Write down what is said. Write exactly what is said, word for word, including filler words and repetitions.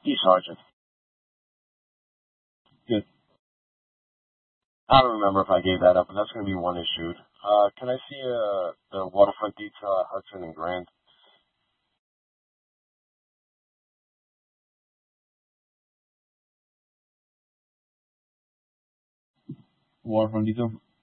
East Hartford. Good. I don't remember if I gave that up, but that's going to be one issued. Uh, can I see uh, the waterfront detail at Hudson and Grand? Waterfront detail